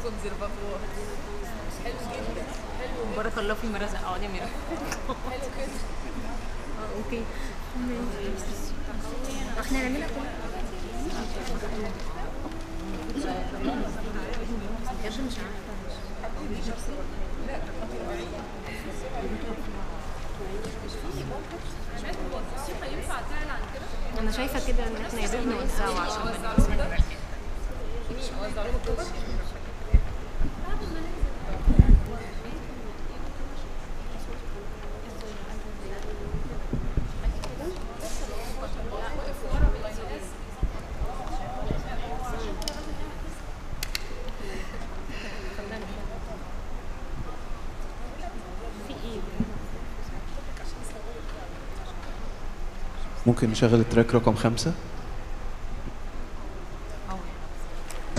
كونسرفاتوار. حلو جدا، حلو بارك الله فيما رزق. اقعدي يا ميرا. حلو كده. اوكي. احنا نعملها كلها بجد مش عارفه. انا شايفه كده ان احنا يا دوب نوزعه عشان اوزع لهم الكوبر. ممكن نشغل التراك رقم 5؟